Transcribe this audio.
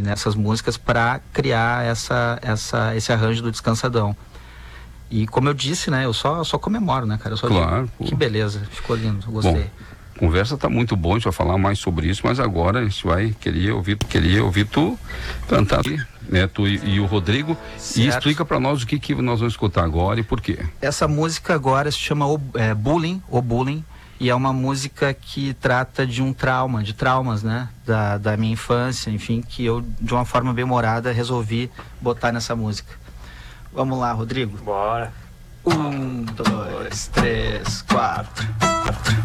nessas músicas para criar esse arranjo do Descansadão. E como eu disse, né, eu só comemoro, né, cara? Eu só Claro. digo, que beleza, ficou lindo, gostei. Bom, a conversa tá muito boa, a gente vai falar mais sobre isso, mas agora a gente vai querer ouvir tu cantar, né, tu e o Rodrigo. Certo. E explica para nós o que nós vamos escutar agora e por quê. Essa música agora se chama Bullying, O Bullying, e é uma música que trata de traumas, né, da minha infância, enfim, que eu, de uma forma bem humorada, resolvi botar nessa música. Vamos lá, Rodrigo? Bora. 1, 2, 3, 4.